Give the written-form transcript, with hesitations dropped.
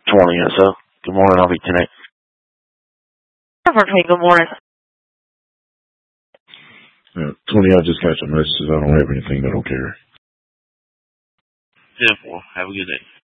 20 or so. Good morning, I'll be tonight. Good morning. 20, I just got your messages. I don't have anything that'll carry. 10-4. Have a good day.